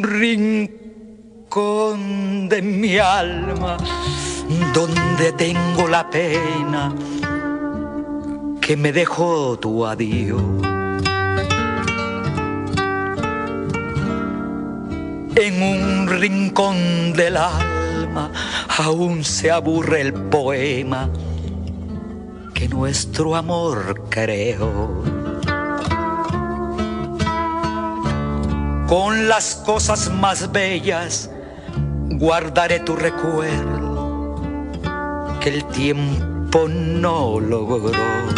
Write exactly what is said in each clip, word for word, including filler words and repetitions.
Rincón de mi alma, donde tengo la pena que me dejó tu adiós. En un rincón del alma aún se aburre el poema que nuestro amor creó. Con las cosas más bellas guardaré tu recuerdo que el tiempo no logró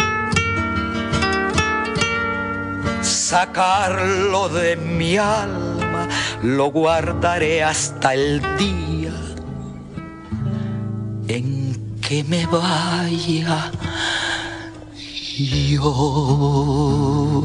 sacarlo de mi alma. Lo guardaré hasta el día en que me vaya yo.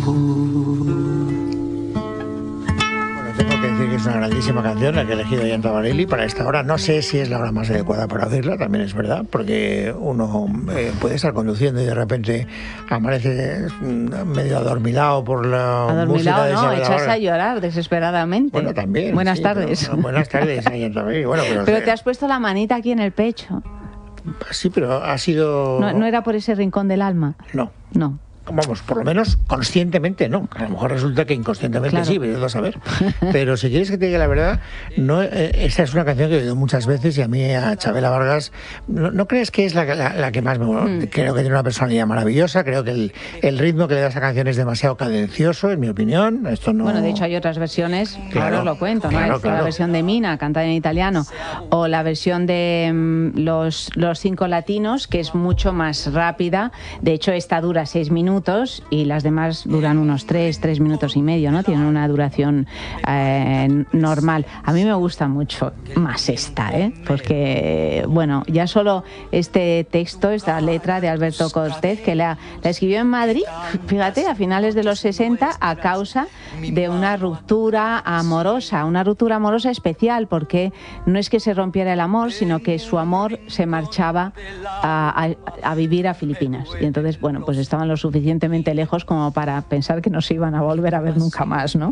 Tengo que decir que es una grandísima canción la que ha elegido Ayanta Varelli para esta hora. No sé si es la hora más adecuada para oírla, también es verdad, porque uno eh, puede estar conduciendo y de repente amanece medio adormilado por la adormilado, música de no, Isabel echas Vargas. a llorar desesperadamente. Bueno, también. Buenas sí, tardes. Pero, buenas tardes, Ayanta Varelli. Bueno, pero pero te has puesto la manita aquí en el pecho. Sí, pero ha sido... No, no era por ese rincón del alma. No. No. Vamos, por lo menos conscientemente no. A lo mejor resulta que inconscientemente claro. sí, pero a saber. Pero si quieres que te diga la verdad, no, eh, esa es una canción que he oído muchas veces y a mí, a Chabela Vargas, ¿no, no crees que es la, la, la que más me gusta? Mm. Creo que tiene una personalidad maravillosa, creo que el, el ritmo que le da a esa canción es demasiado cadencioso, en mi opinión. Esto no... Bueno, de hecho hay otras versiones, claro, ahora os lo cuento, claro, ¿no? Es claro. La versión de Mina, cantada en italiano, o la versión de um, los, los cinco latinos, que es mucho más rápida. De hecho, esta dura seis minutos y las demás duran unos tres, tres minutos y medio, ¿no? Tienen una duración eh, normal. A mí me gusta mucho más esta, ¿eh? Porque, bueno, ya solo este texto, esta letra de Alberto Cortés, que la, la escribió en Madrid, fíjate, a finales de los sesenta, a causa de una ruptura amorosa, una ruptura amorosa especial, porque no es que se rompiera el amor, sino que su amor se marchaba a, a, a vivir a Filipinas. Y entonces, bueno, pues estaban lo suficientemente lejos como para pensar que no se iban a volver a ver nunca más, ¿no?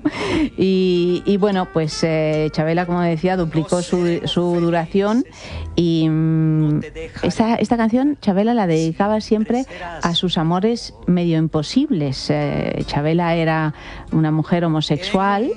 Y, y bueno, pues eh, Chabela, como decía, duplicó su, su duración y mmm, esta, esta canción Chabela la dedicaba siempre a sus amores medio imposibles. Eh, Chabela era una mujer homosexual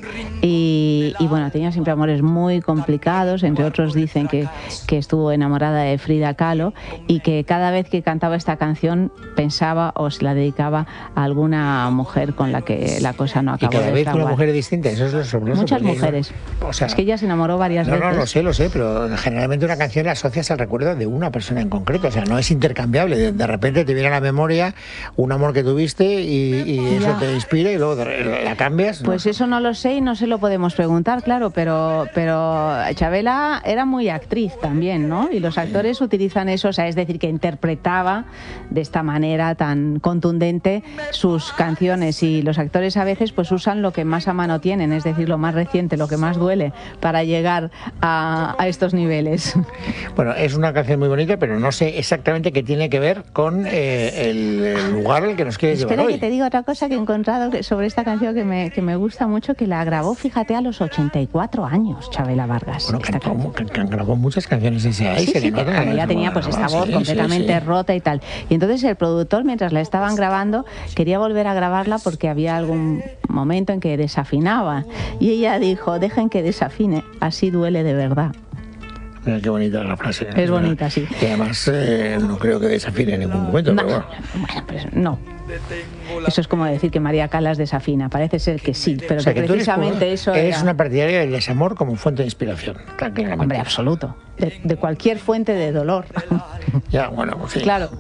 y, y bueno, tenía siempre amores muy complicados, entre otros dicen que, que estuvo enamorada de Frida Kahlo y que cada vez que cantaba esta canción pensaba o se la dedicaba a alguna mujer con la que la cosa no acabó. Y cada de vez una fraguar. mujer distinta, eso es lo sorprendente. Muchas mujeres. No, o sea, es que ella se enamoró varias no, veces. No, no, lo sé, lo sé, pero generalmente una canción la asocias al recuerdo de una persona en concreto, o sea, no es intercambiable. De, de repente te viene a la memoria un amor que tuviste y, y eso te inspira y luego de, la cambias. Pues no. Eso no lo sé y no se lo podemos preguntar, claro, pero, pero Chabela era muy actriz también, ¿no? Y los actores sí. utilizan eso, o sea, es decir, que interpretaba de esta manera tan contundente sus canciones y los actores a veces pues usan lo que más a mano tienen, es decir, lo más reciente, lo que más duele para llegar a, a estos niveles. Bueno, es una canción muy bonita, pero no sé exactamente qué tiene que ver con eh, el, el lugar al que nos quieres Espera llevar hoy. que te digo otra cosa que he encontrado sobre esta canción que me, que me gusta mucho, que la grabó, fíjate, a los ochenta y cuatro años, Chabela Vargas. Bueno, que, como, que, que grabó muchas canciones ese ahí. Sí, sí, pero ella tenía pues esta voz sí, completamente sí, sí. rota y tal. Y entonces el productor, mientras la estaban grabando, quería volver a grabarla porque había algún momento en que desafinaba. Y ella dijo, dejen que desafine, así duele de verdad. Mira qué bonita la frase. Es ¿no? bonita, sí. Y además eh, no creo que desafine en ningún momento. No, pero bueno. bueno, pues no. Eso es como decir que María Calas desafina. Parece ser que sí, pero o sea, que, que precisamente tú eres, eso eres era... una partidaria del desamor como fuente de inspiración. Hombre, absoluto. De, de cualquier fuente de dolor. Ya, bueno, pues sí. Claro.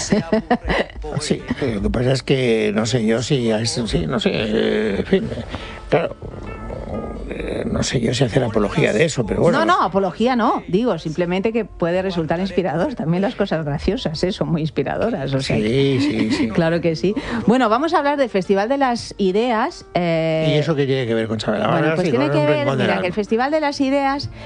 Sí, lo que pasa es que no sé yo si... Sí, no sé, eh, en fin, claro... No sé yo si hacer apología de eso, pero bueno. No, no, apología no. Digo, simplemente que puede resultar inspirador. También las cosas graciosas, ¿eh? Son muy inspiradoras. O sea, sí, que... sí, sí. Claro que sí. Bueno, vamos a hablar del Festival de las Ideas. Eh... ¿Y eso qué tiene que ver con Chabela Vargas? Bueno, pues y tiene con que un ver, rincón mira, del que el Festival de las Ideas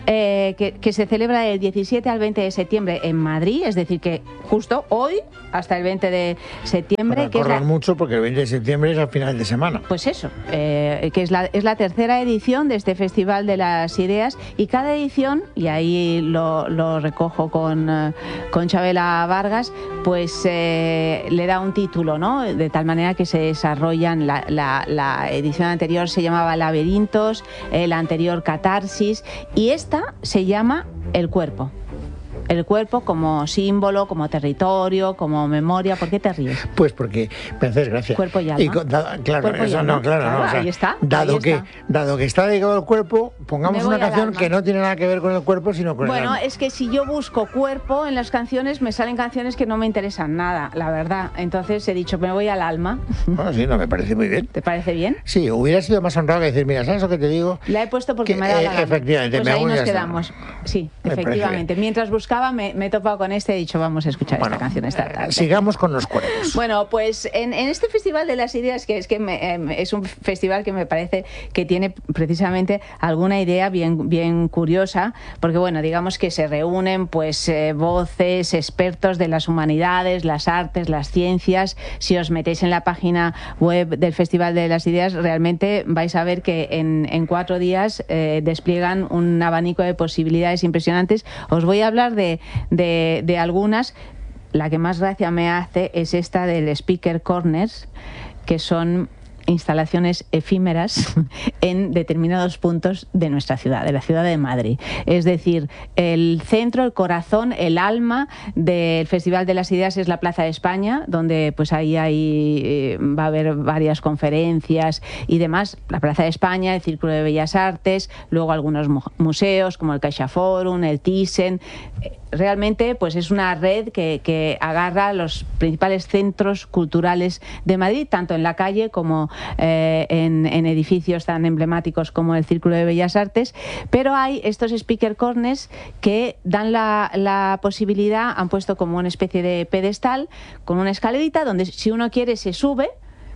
eh, que, que se celebra del diecisiete al veinte de septiembre en Madrid, es decir, que justo hoy hasta el veinte de septiembre. Para que es la, mucho porque el veinte de septiembre es al final de semana. Pues eso, eh, que es la, es la tercera edición de este Festival de las Ideas, y cada edición, y ahí lo, lo recojo con, eh, con Chabela Vargas, pues eh, le da un título, ¿no? De tal manera que se desarrollan, la, la, la edición anterior se llamaba Laberintos, eh, la anterior Catarsis, y esta se llama El Cuerpo. El cuerpo como símbolo, como territorio, como memoria. ¿Por qué te ríes? Pues porque me haces gracia. Cuerpo y alma. Y, da, claro, cuerpo eso y alma. no, claro, claro, no. O sea, ahí está. Dado, ahí que, está. dado que está dedicado al cuerpo, pongamos una canción que no tiene nada que ver con el cuerpo, sino con bueno, el alma. Bueno, es que si yo busco cuerpo en las canciones, me salen canciones que no me interesan nada, la verdad. Entonces he dicho, me voy al alma. Bueno, sí, no, me parece muy bien. ¿Te parece bien? Sí, hubiera sido más honrado que decir, mira, ¿sabes lo que te digo? La he puesto porque que, me da la eh, gana. Efectivamente, pues me ahí voy nos a quedamos. Sí, me efectivamente. Mientras buscaba, me, me he topado con este y he dicho, vamos a escuchar bueno, esta canción esta tarde. Sigamos con los cuerpos. Bueno, pues en, en este Festival de las Ideas, que es que me, eh, es un festival que me parece que tiene precisamente alguna idea bien, bien curiosa, porque bueno, digamos que se reúnen pues eh, voces, expertos de las humanidades, las artes, las ciencias. Si os metéis en la página web del Festival de las Ideas, realmente vais a ver que en, en cuatro días eh, despliegan un abanico de posibilidades impresionantes. Os voy a hablar de, de, de algunas. La que más gracia me hace es esta del Speaker Corners, que son instalaciones efímeras en determinados puntos de nuestra ciudad, de la ciudad de Madrid. Es decir, el centro, el corazón, el alma del Festival de las Ideas es la Plaza de España, donde pues ahí hay, eh, va a haber varias conferencias y demás. La Plaza de España, el Círculo de Bellas Artes, luego algunos mu museos como el CaixaForum, el Thyssen. Realmente pues es una red que, que agarra los principales centros culturales de Madrid, tanto en la calle como eh, en, en edificios tan emblemáticos como el Círculo de Bellas Artes. Pero hay estos speaker corners que dan la, la posibilidad, han puesto como una especie de pedestal con una escalerita donde si uno quiere se sube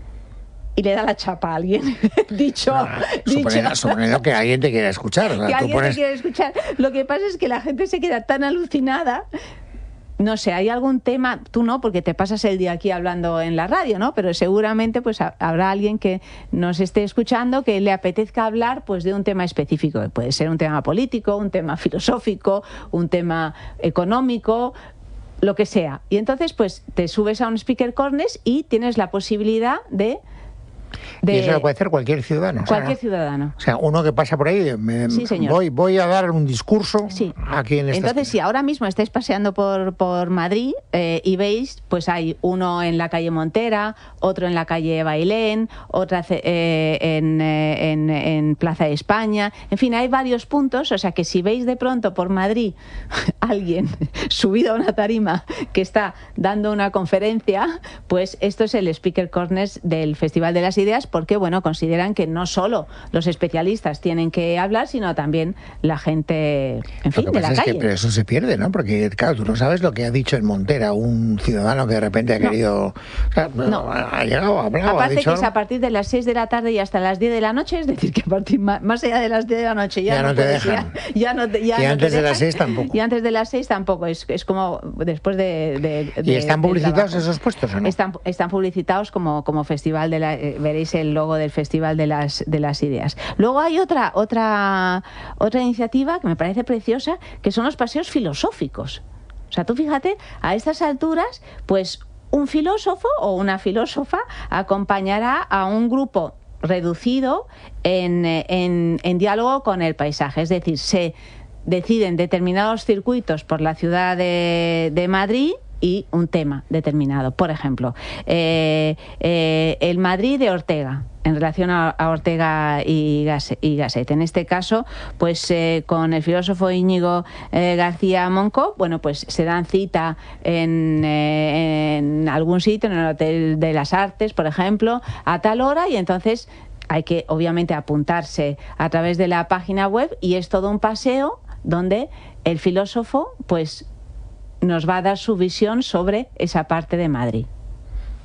y le da la chapa a alguien. dicho, no, dicho. Suponiendo, suponiendo que alguien te quiera escuchar. O sea, que tú alguien pones... te quiera escuchar. Lo que pasa es que la gente se queda tan alucinada. No sé, hay algún tema, tú no, porque te pasas el día aquí hablando en la radio, ¿no? Pero seguramente pues habrá alguien que nos esté escuchando que le apetezca hablar pues de un tema específico. Puede ser un tema político, un tema filosófico, un tema económico, lo que sea. Y entonces pues te subes a un speaker corners y tienes la posibilidad de... De, y eso lo puede hacer cualquier ciudadano. Cualquier o sea, ciudadano. O sea, uno que pasa por ahí, me, sí, señor. Voy, voy a dar un discurso sí. aquí en esta Entonces, esquina. si ahora mismo estáis paseando por, por Madrid eh, y veis, pues hay uno en la calle Montera, otro en la calle Bailén, otra eh, en, eh, en, en Plaza de España. En fin, hay varios puntos, o sea que si veis de pronto por Madrid alguien subido a una tarima que está dando una conferencia, pues esto es el Speaker Corners del Festival de las Ideas, porque bueno, consideran que no solo los especialistas tienen que hablar, sino también la gente, en fin, lo que de la pasa calle. Es que, pero eso se pierde, ¿no? Porque claro, tú no sabes lo que ha dicho en Montera un ciudadano que de repente ha no. querido, o sea, no. ha llegado, ha hablado, Aparte ha dicho que es a partir de las seis de la tarde y hasta las diez de la noche, es decir, que a partir más, más allá de las diez de la noche ya, ya no, no te puedes, dejan. Ya, ya no te, ya y no antes te de las dejan. seis tampoco. Y antes de las seis tampoco, es, es como después de... de, de ¿Y están publicitados esos puestos o no? Están, están publicitados como, como festival de la... Eh, veréis el logo del Festival de las, de las Ideas. Luego hay otra, otra, otra iniciativa que me parece preciosa, que son los paseos filosóficos. O sea, tú fíjate, a estas alturas, pues un filósofo o una filósofa acompañará a un grupo reducido en, en, en diálogo con el paisaje. Es decir, se deciden determinados circuitos por la ciudad de, de Madrid y un tema determinado. Por ejemplo, eh, eh, el Madrid de Ortega, en relación a, a Ortega y Gasset, y Gasset. En este caso, pues eh, con el filósofo Íñigo eh, García Monco, bueno, pues se dan cita en, eh, en algún sitio, en el Hotel de las Artes, por ejemplo, a tal hora, y entonces hay que, obviamente, apuntarse a través de la página web, y es todo un paseo donde el filósofo, pues, nos va a dar su visión sobre esa parte de Madrid.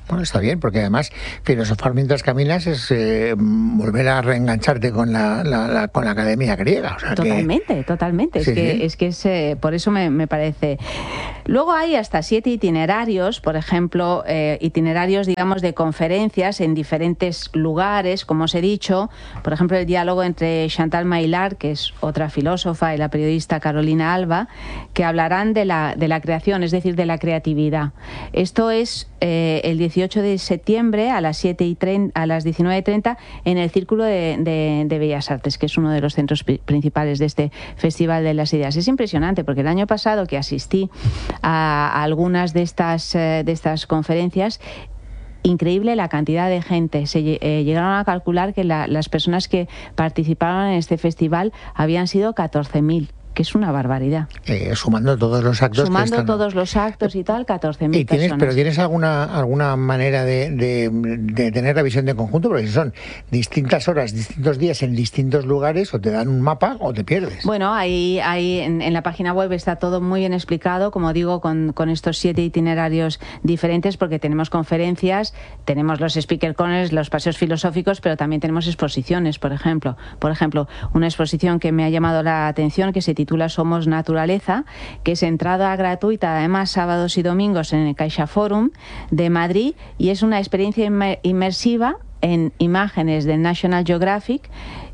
Bueno, está bien, porque además filosofar mientras caminas es eh, volver a reengancharte con la, la, la, con la academia griega. O sea totalmente, que... totalmente. Sí, es, que, sí. es que es eh, por eso me, me parece. Luego hay hasta siete itinerarios, por ejemplo, eh, itinerarios, digamos, de conferencias en diferentes lugares, como os he dicho. Por ejemplo, el diálogo entre Chantal Maillard, que es otra filósofa, y la periodista Carolina Alba, que hablarán de la, de la creación, es decir, de la creatividad. Esto es eh, el dieciocho de septiembre a las siete y treinta, a las diecinueve y treinta en el Círculo de, de, de Bellas Artes, que es uno de los centros principales de este Festival de las Ideas. Es impresionante porque el año pasado que asistí a, a algunas de estas, de estas conferencias, increíble la cantidad de gente. Se eh, llegaron a calcular que la, las personas que participaron en este festival habían sido catorce mil. Que es una barbaridad. Eh, sumando todos los actos. Sumando que están... todos los actos y tal, catorce mil personas. ¿Pero tienes alguna alguna manera de, de, de tener la visión de conjunto? Porque si son distintas horas, distintos días en distintos lugares, o te dan un mapa o te pierdes. Bueno, ahí, ahí en, en la página web está todo muy bien explicado, como digo, con, con estos siete itinerarios diferentes, porque tenemos conferencias, tenemos los speaker corners, los paseos filosóficos, pero también tenemos exposiciones, por ejemplo. Por ejemplo, una exposición que me ha llamado la atención, que se titula titula Somos Naturaleza, que es entrada gratuita, además sábados y domingos en el Caixa Forum de Madrid, y es una experiencia inmersiva en imágenes del National Geographic,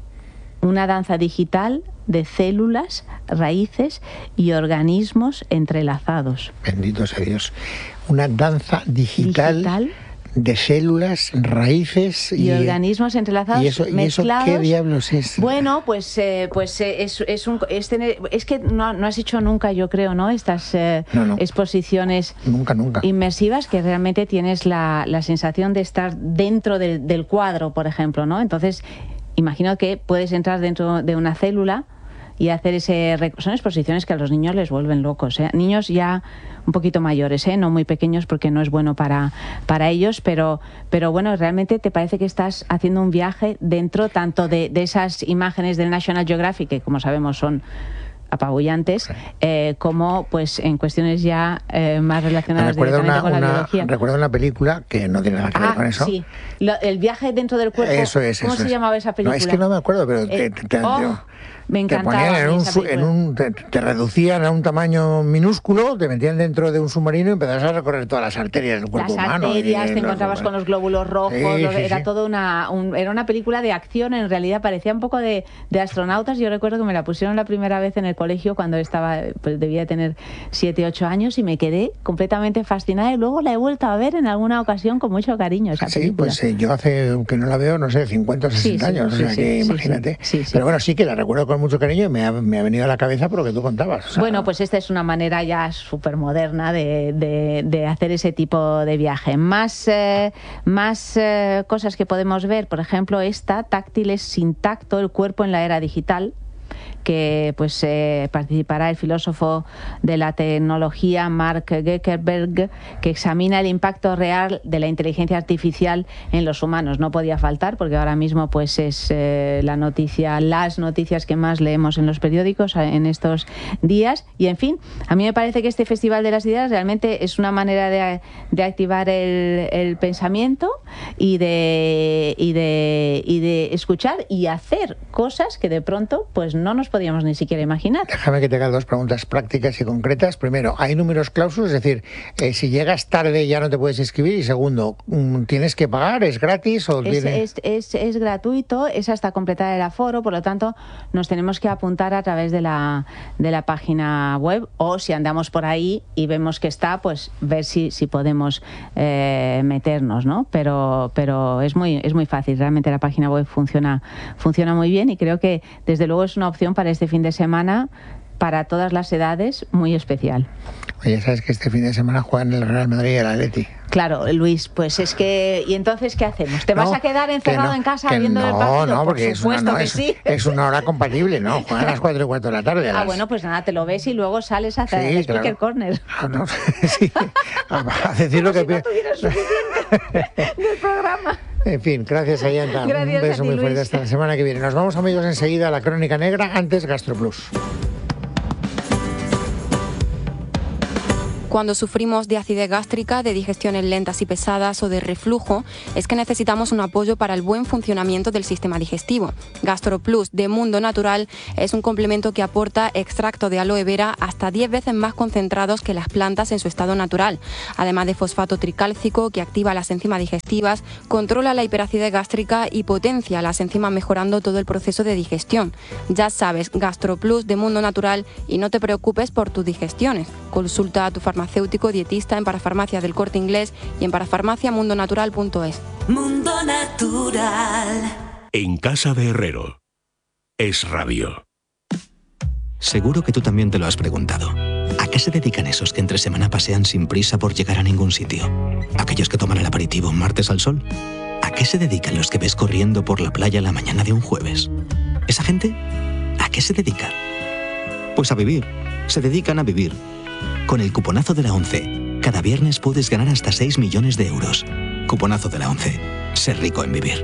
una danza digital de células, raíces y organismos entrelazados. Bendito sea Dios. Una danza digital... ¿Digital? De células, raíces y, y organismos entrelazados, ¿y eso, mezclados. ¿Y eso qué diablos es? Bueno, pues eh, pues eh, es, es, un, es, tener, es que no, no has hecho nunca, yo creo, ¿no? Estas eh, no, no. exposiciones nunca, nunca. inmersivas, que realmente tienes la, la sensación de estar dentro del, del cuadro, por ejemplo, ¿no? Entonces, imagino que puedes entrar dentro de una célula y hacer ese... Son exposiciones que a los niños les vuelven locos, ¿eh? Niños ya un poquito mayores, ¿eh? No muy pequeños, porque no es bueno para, para ellos, pero, pero bueno, realmente te parece que estás haciendo un viaje dentro tanto de, de esas imágenes del National Geographic, que como sabemos son apabullantes, sí. eh, como pues en cuestiones ya eh, más relacionadas directamente una, con la una, biología. Recuerdo una película que no tiene nada que ver ah, con eso. Sí, Lo, el viaje dentro del cuerpo. Eso es, ¿Cómo eso se es. llamaba esa película? No, es que no me acuerdo, pero te, eh, te, te, oh, me encantaba. Te ponían en un, en un te, te reducían a un tamaño minúsculo, te metían dentro de un submarino y empezabas a recorrer todas las arterias del cuerpo las humano. Las arterias, y, te y encontrabas los, con los glóbulos rojos, sí, lo, sí, era sí. todo una un, era una película de acción, en realidad parecía un poco de, de astronautas. Yo recuerdo que me la pusieron la primera vez en el colegio cuando estaba, pues debía tener siete, ocho años, y me quedé completamente fascinada, y luego la he vuelto a ver en alguna ocasión con mucho cariño esa sí, película. Pues eh, yo hace que no la veo, no sé, cincuenta o sesenta sí, sí, años, sí, o sea sí, que sí, imagínate. Sí, sí, sí. Pero bueno, sí que la recuerdo con mucho cariño y me ha, me ha venido a la cabeza por lo que tú contabas. O sea, bueno, pues esta es una manera ya súper moderna de, de, de hacer ese tipo de viaje. Más, eh, más eh, cosas que podemos ver, por ejemplo, esta, Táctiles sin tacto, el cuerpo en la era digital, que pues eh, participará el filósofo de la tecnología Mark Zuckerberg, que examina el impacto real de la inteligencia artificial en los humanos. No podía faltar, porque ahora mismo pues es eh, la noticia, las noticias que más leemos en los periódicos en estos días. Y en fin, a mí me parece que este Festival de las Ideas realmente es una manera de, de activar el, el pensamiento y de, y de y de escuchar y hacer cosas que de pronto pues no nos podíamos ni siquiera imaginar. Déjame que te haga dos preguntas prácticas y concretas. Primero, ¿hay números clausus? Es decir, eh, si llegas tarde ya no te puedes inscribir. Y segundo, ¿tienes que pagar? ¿Es gratis? O es, tiene... es, es, es gratuito, es hasta completar el aforo, por lo tanto nos tenemos que apuntar a través de la, de la página web, o si andamos por ahí y vemos que está, pues ver si, si podemos eh, meternos, ¿no? Pero, pero es muy, es muy fácil, realmente la página web funciona, funciona muy bien, y creo que desde luego es una opción para este fin de semana, para todas las edades, muy especial. Oye, ¿sabes que este fin de semana juegan el Real Madrid y el Atleti? Claro, Luis, pues es que... ¿Y entonces qué hacemos? ¿Te no, vas a quedar encerrado no, en casa viendo no, el partido? No, porque Por supuesto es una, no, que es, sí. Es una hora compatible, ¿no? Juegan a las cuatro y cuarto de la tarde. Ah, las... bueno, pues nada, te lo ves y luego sales a hacer sí, el speaker claro. corner. Ah, no, sí, a decir lo que... Si no tuvieras suficiente del programa. En fin, gracias, Ayanta. Gracias. Un beso a ti, muy fuerte. Luis. Hasta la semana que viene. Nos vamos, amigos, enseguida a la Crónica Negra, antes GastroPlus. Cuando sufrimos de acidez gástrica, de digestiones lentas y pesadas o de reflujo, es que necesitamos un apoyo para el buen funcionamiento del sistema digestivo. GastroPlus de Mundo Natural es un complemento que aporta extracto de aloe vera hasta diez veces más concentrados que las plantas en su estado natural, además de fosfato tricálcico que activa las enzimas digestivas, controla la hiperacidez gástrica y potencia las enzimas mejorando todo el proceso de digestión. Ya sabes, GastroPlus de Mundo Natural y no te preocupes por tus digestiones. Consulta a tu farmacéutico dietista en Parafarmacia del Corte Inglés y en parafarmacia mundo natural punto es. Mundo Natural. En casa de Herrero. Es Radio. Seguro que tú también te lo has preguntado. ¿A qué se dedican esos que entre semana pasean sin prisa por llegar a ningún sitio? ¿Aquellos que toman el aperitivo un martes al sol? ¿A qué se dedican los que ves corriendo por la playa la mañana de un jueves? ¿Esa gente? ¿A qué se dedica? Pues a vivir. Se dedican a vivir. Con el cuponazo de la ONCE, cada viernes puedes ganar hasta seis millones de euros. Cuponazo de la ONCE. Ser rico en vivir.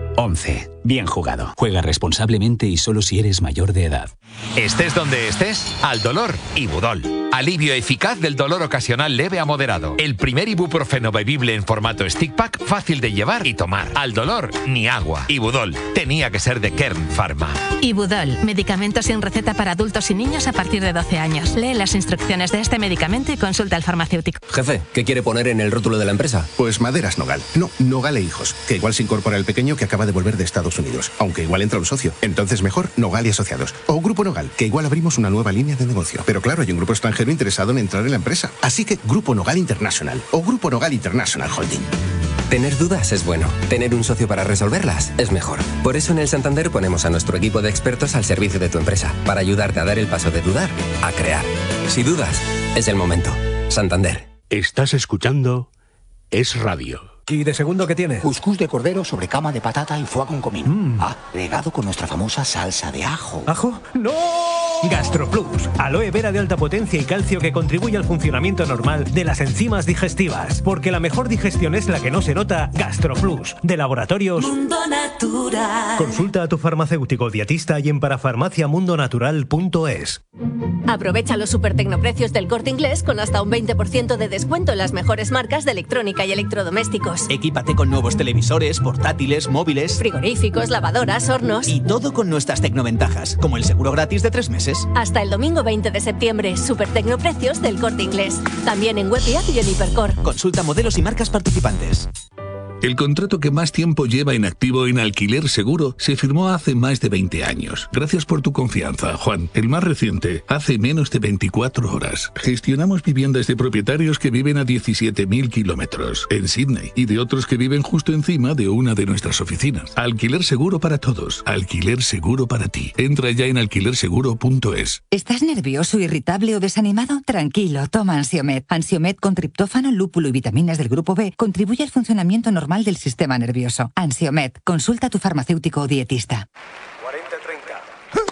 ONCE. Bien jugado. Juega responsablemente y solo si eres mayor de edad. Estés donde estés, al dolor, Ibudol. Alivio eficaz del dolor ocasional leve a moderado. El primer ibuprofeno bebible en formato stick pack, fácil de llevar y tomar. Al dolor, ni agua. Ibudol. Tenía que ser de Kern Pharma. Ibudol. Medicamento sin receta para adultos y niños a partir de doce años. Lee las instrucciones de este medicamento y consulta al farmacéutico. Jefe, ¿qué quiere poner en el rótulo de la empresa? Pues Maderas Nogal. No, Nogal e Hijos. Que igual se incorpora el pequeño que acaba de volver de Estados Unidos. Aunque igual entra un socio. Entonces mejor Nogal y Asociados. O Grupo Nogal, que igual abrimos una nueva línea de negocio. Pero claro, hay un grupo extranjero interesado en entrar en la empresa. Así que Grupo Nogal International o Grupo Nogal International Holding. Tener dudas es bueno. Tener un socio para resolverlas es mejor. Por eso en el Santander ponemos a nuestro equipo de expertos al servicio de tu empresa. Para ayudarte a dar el paso de dudar a crear. Si dudas, es el momento. Santander. Estás escuchando Es Radio. ¿Y de segundo qué tiene? Cuscús de cordero sobre cama de patata y foie con comino. Mm. Ah, regado con nuestra famosa salsa de ajo. ¿Ajo? ¡No! GastroPlus. Aloe vera de alta potencia y calcio que contribuye al funcionamiento normal de las enzimas digestivas. Porque la mejor digestión es la que no se nota. GastroPlus. De Laboratorios Mundo Natural. Consulta a tu farmacéutico dietista y en parafarmacia mundo natural punto es. Aprovecha los super tecnoprecios del Corte Inglés con hasta un veinte por ciento de descuento en las mejores marcas de electrónica y electrodomésticos. Equípate con nuevos televisores, portátiles, móviles, frigoríficos, lavadoras, hornos. Y todo con nuestras tecnoventajas, como el seguro gratis de tres meses. Hasta el domingo veinte de septiembre, super tecnoprecios del Corte Inglés. También en web y app y en Hipercor. Consulta modelos y marcas participantes. El contrato que más tiempo lleva inactivo en Alquiler Seguro se firmó hace más de veinte años. Gracias por tu confianza, Juan. El más reciente, hace menos de veinticuatro horas. Gestionamos viviendas de propietarios que viven a diecisiete mil kilómetros en Sydney y de otros que viven justo encima de una de nuestras oficinas. Alquiler Seguro para todos. Alquiler Seguro para ti. Entra ya en alquiler seguro punto es. ¿Estás nervioso, irritable o desanimado? Tranquilo, toma Ansiomed. Ansiomed con triptófano, lúpulo y vitaminas del grupo B contribuye al funcionamiento normal del sistema nervioso. Ansiomed. Consulta a tu farmacéutico o dietista. cuarenta treinta.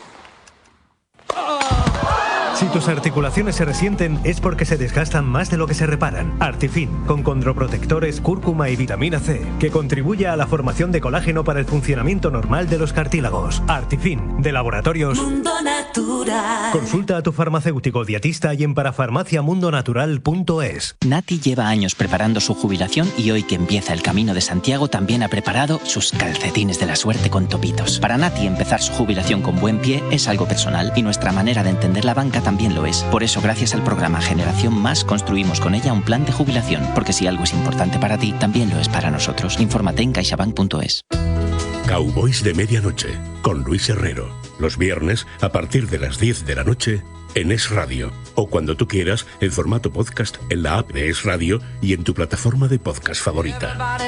Si tus articulaciones se resienten es porque se desgastan más de lo que se reparan. Artifin, con condroprotectores, cúrcuma y vitamina C, que contribuye a la formación de colágeno para el funcionamiento normal de los cartílagos. Artifin, de Laboratorios Mundo Natural. Consulta a tu farmacéutico dietista y en parafarmacia mundo natural punto es. Nati lleva años preparando su jubilación y hoy que empieza el Camino de Santiago también ha preparado sus calcetines de la suerte con topitos. Para Nati empezar su jubilación con buen pie es algo personal y nuestra manera de entender la banca también lo es. Por eso, gracias al programa Generación Más, construimos con ella un plan de jubilación, porque si algo es importante para ti, también lo es para nosotros. Infórmate en caixabank punto es. Cowboys de Medianoche, con Luis Herrero. Los viernes, a partir de las diez de la noche, en Es Radio. O cuando tú quieras, en formato podcast, en la app de Es Radio y en tu plataforma de podcast favorita.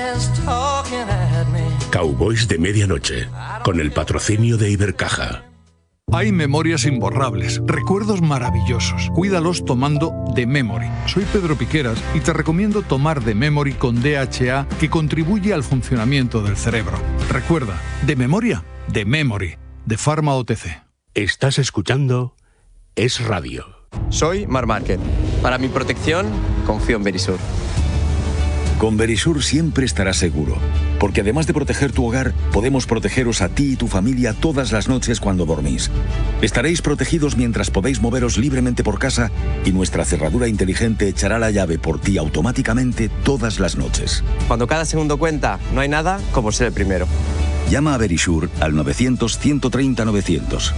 Cowboys de Medianoche, con el patrocinio de Ibercaja. Hay memorias imborrables, recuerdos maravillosos. Cuídalos tomando The Memory. Soy Pedro Piqueras y te recomiendo tomar The Memory con D H A, que contribuye al funcionamiento del cerebro. Recuerda, de memoria, The Memory, de Pharma O T C. Estás escuchando Es Radio. Soy Marc Márquez. Para mi protección, confío en Verisur. Con Verisur siempre estarás seguro, porque además de proteger tu hogar, podemos protegeros a ti y tu familia todas las noches cuando dormís. Estaréis protegidos mientras podéis moveros libremente por casa y nuestra cerradura inteligente echará la llave por ti automáticamente todas las noches. Cuando cada segundo cuenta, no hay nada como ser el primero. Llama a Verisur al novecientos, ciento treinta, novecientos.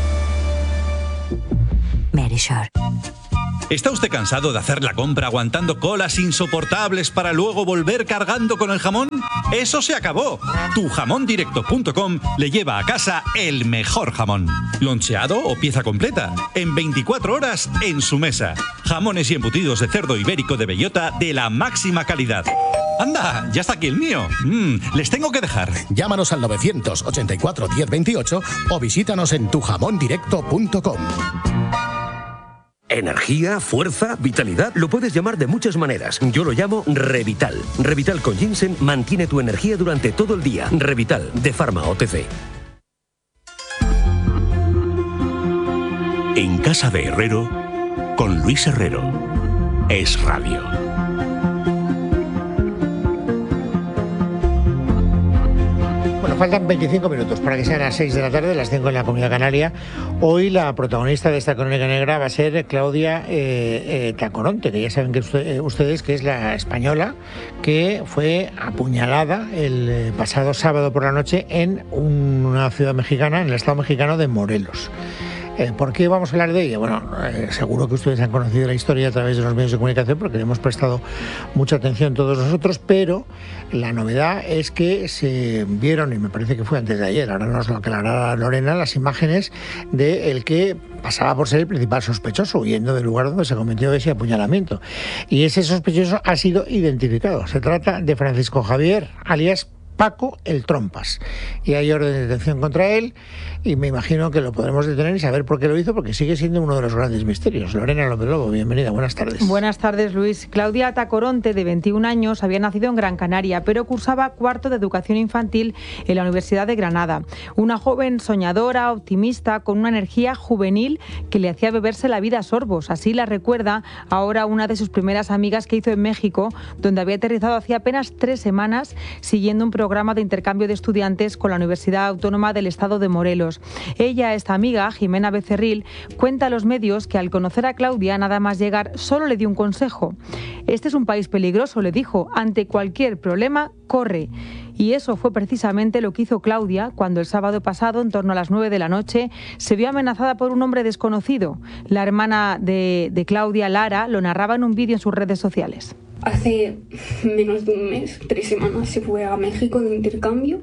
Verisur. ¿Está usted cansado de hacer la compra aguantando colas insoportables para luego volver cargando con el jamón? ¡Eso se acabó! tu jamón directo punto com le lleva a casa el mejor jamón. Loncheado o pieza completa, en veinticuatro horas en su mesa. Jamones y embutidos de cerdo ibérico de bellota de la máxima calidad. ¡Anda! ¡Ya está aquí el mío! Mm, les tengo que dejar. Llámanos al novecientos ochenta y cuatro, diez veintiocho o visítanos en tu jamón directo punto com. Energía, fuerza, vitalidad, lo puedes llamar de muchas maneras. Yo lo llamo Revital. Revital con ginseng mantiene tu energía durante todo el día. Revital, de Pharma O T C. En casa de Herrero, con Luis Herrero. Es Radio. Faltan veinticinco minutos para que sean las seis de la tarde, las cinco en la Comunidad Canaria. Hoy la protagonista de esta crónica negra va a ser Claudia eh, eh, Tacoronte, que ya saben que usted, eh, ustedes que es la española que fue apuñalada el eh, pasado sábado por la noche en un, una ciudad mexicana, en el estado mexicano de Morelos. Eh, ¿Por qué vamos a hablar de ella? Bueno, eh, seguro que ustedes han conocido la historia a través de los medios de comunicación porque le hemos prestado mucha atención todos nosotros, pero la novedad es que se vieron, y me parece que fue antes de ayer, ahora nos lo aclarará Lorena, las imágenes de el que pasaba por ser el principal sospechoso, huyendo del lugar donde se cometió ese apuñalamiento. Y ese sospechoso ha sido identificado. Se trata de Francisco Javier, alias Paco el Trompas, y hay orden de detención contra él y me imagino que lo podremos detener y saber por qué lo hizo, porque sigue siendo uno de los grandes misterios. Lorena López Lobo, bienvenida, buenas tardes. Buenas tardes, Luis. Claudia Tacoronte, de veintiún años, había nacido en Gran Canaria, pero cursaba cuarto de educación infantil en la Universidad de Granada. Una joven soñadora, optimista, con una energía juvenil que le hacía beberse la vida a sorbos. Así la recuerda ahora una de sus primeras amigas que hizo en México, donde había aterrizado hacía apenas tres semanas siguiendo un programa programa de intercambio de estudiantes con la Universidad Autónoma del Estado de Morelos. Ella, esta amiga, Jimena Becerril, cuenta a los medios que al conocer a Claudia, nada más llegar, solo le dio un consejo. Este es un país peligroso, le dijo, ante cualquier problema, corre. Y eso fue precisamente lo que hizo Claudia cuando el sábado pasado, en torno a las nueve de la noche, se vio amenazada por un hombre desconocido. La hermana de, de Claudia, Lara, lo narraba en un vídeo en sus redes sociales. Hace menos de un mes, tres semanas, se fue a México de intercambio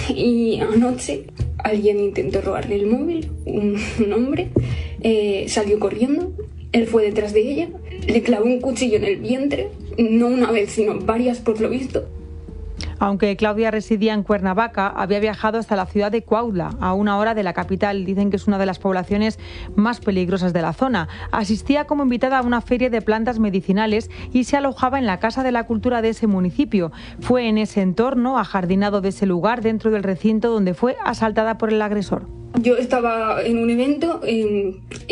y anoche alguien intentó robarle el móvil, un, un hombre, eh, salió corriendo, él fue detrás de ella, le clavó un cuchillo en el vientre, no una vez, sino varias por lo visto. Aunque Claudia residía en Cuernavaca, había viajado hasta la ciudad de Cuautla, a una hora de la capital. Dicen que es una de las poblaciones más peligrosas de la zona. Asistía como invitada a una feria de plantas medicinales y se alojaba en la Casa de la Cultura de ese municipio. Fue en ese entorno, ajardinado de ese lugar, dentro del recinto donde fue asaltada por el agresor. Yo estaba en un evento eh,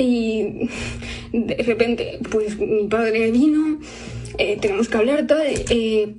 y de repente pues mi padre vino, eh, tenemos que hablar tal... Eh,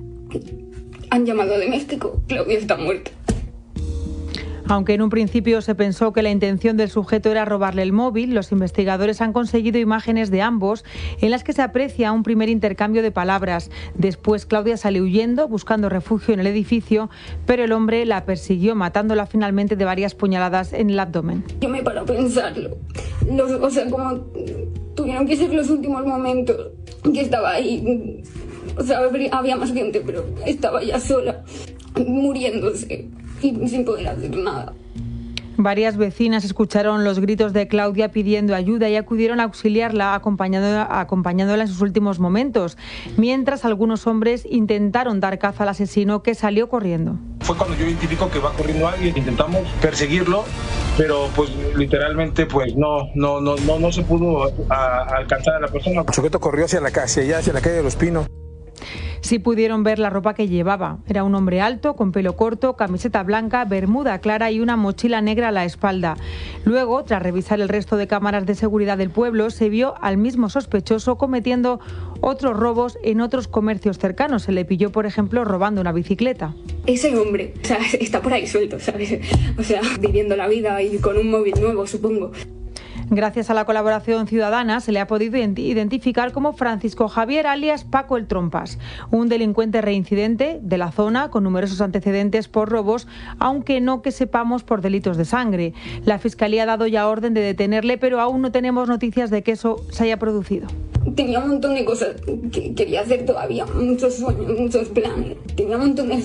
Han llamado de México, Claudia está muerta. Aunque en un principio se pensó que la intención del sujeto era robarle el móvil, los investigadores han conseguido imágenes de ambos en las que se aprecia un primer intercambio de palabras. Después Claudia salió huyendo, buscando refugio en el edificio, pero el hombre la persiguió, matándola finalmente de varias puñaladas en el abdomen. Yo me paro a pensarlo. Los, o sea, como tuvieron que ser los últimos momentos que estaba ahí. O sea, había más gente, pero estaba ya sola, muriéndose y sin poder hacer nada. Varias vecinas escucharon los gritos de Claudia pidiendo ayuda y acudieron a auxiliarla, acompañándola, acompañándola en sus últimos momentos, mientras algunos hombres intentaron dar caza al asesino, que salió corriendo. Fue cuando yo identifico que va corriendo alguien, intentamos perseguirlo, pero pues literalmente pues no no no no, no se pudo a, a alcanzar a la persona. El sujeto corrió hacia la calle, hacia allá, hacia la calle de Los Pinos. Sí pudieron ver la ropa que llevaba. Era un hombre alto, con pelo corto, camiseta blanca, bermuda clara y una mochila negra a la espalda. Luego, tras revisar el resto de cámaras de seguridad del pueblo, se vio al mismo sospechoso cometiendo otros robos en otros comercios cercanos. Se le pilló, por ejemplo, robando una bicicleta. Ese hombre, o sea, está por ahí suelto, ¿sabes? O sea, viviendo la vida y con un móvil nuevo, supongo. Gracias a la colaboración ciudadana se le ha podido identificar como Francisco Javier alias Paco el Trompas, un delincuente reincidente de la zona con numerosos antecedentes por robos, aunque no que sepamos por delitos de sangre. La Fiscalía ha dado ya orden de detenerle, pero aún no tenemos noticias de que eso se haya producido. Tenía un montón de cosas que quería hacer todavía, muchos sueños, muchos planes. Tenía un montón de